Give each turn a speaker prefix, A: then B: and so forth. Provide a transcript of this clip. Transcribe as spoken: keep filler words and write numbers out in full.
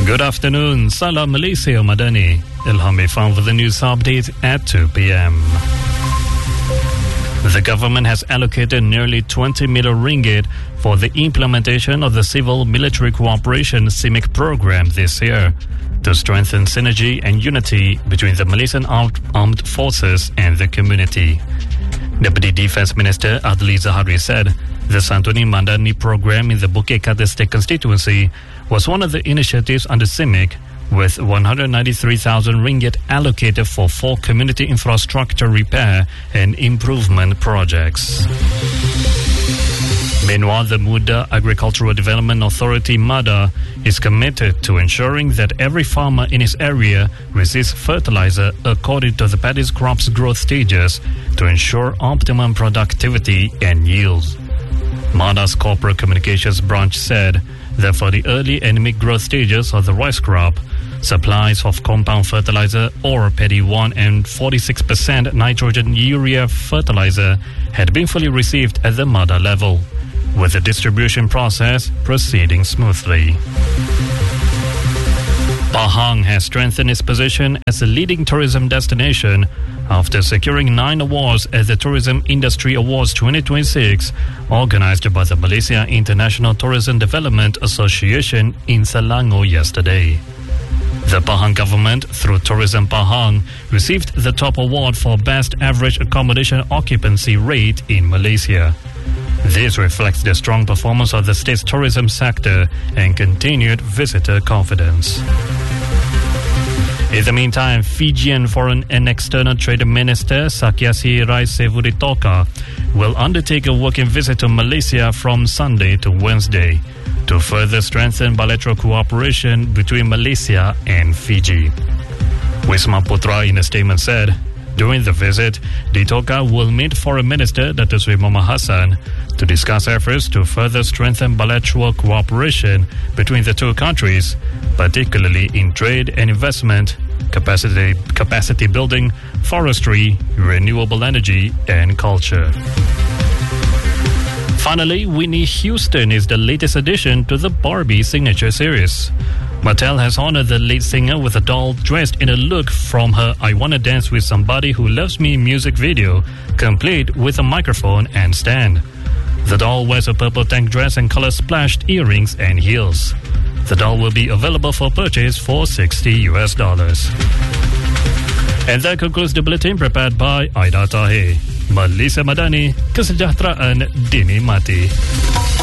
A: Good afternoon. Salam Malaysia Madani. Ilham Ifan with the news update at two p.m. The government has allocated nearly twenty million ringgit for the implementation of the Civil Military Cooperation C M I C program this year to strengthen synergy and unity between the Malaysian armed, armed forces and the community. Deputy Defence Minister Adli Zahari said the Santuni Mandani program in the Bukit Kata State constituency was one of the initiatives under C M I C, with one hundred ninety-three thousand ringgit allocated for four community infrastructure repair and improvement projects. Meanwhile, the Muda Agricultural Development Authority MADA is committed to ensuring that every farmer in its area receives fertilizer according to the paddy crop's growth stages to ensure optimum productivity and yields. MADA's Corporate Communications Branch said that for the early and mid-growth stages of the rice crop, supplies of compound fertilizer or Paddy one and forty-six percent nitrogen urea fertilizer had been fully received at the MADA level, with the distribution process proceeding smoothly. Pahang has strengthened its position as a leading tourism destination after securing nine awards at the Tourism Industry Awards twenty twenty-six, organised by the Malaysia International Tourism Development Association in Selangor yesterday. The Pahang government, through Tourism Pahang, received the top award for Best Average Accommodation Occupancy Rate in Malaysia. This reflects the strong performance of the state's tourism sector and continued visitor confidence. In the meantime, Fijian Foreign and External Trade Minister Sakyasi Raisevuditoka will undertake a working visit to Malaysia from Sunday to Wednesday to further strengthen bilateral cooperation between Malaysia and Fiji. Wisma Putra in a statement said, during the visit, Ditoka will meet Foreign Minister Datuk Seri Muhammad Hassan to discuss efforts to further strengthen bilateral cooperation between the two countries, particularly in trade and investment, capacity, capacity building, forestry, renewable energy, and culture. Finally, Whitney Houston is the latest addition to the Barbie signature series. Mattel has honored the lead singer with a doll dressed in a look from her I Wanna Dance With Somebody Who Loves Me music video, complete with a microphone and stand. The doll wears a purple tank dress and color-splashed earrings and heels. The doll will be available for purchase for sixty US dollars. And that concludes the bulletin prepared by Aida Tahir. Malaysia Madani, kesejahteraan dinikmati.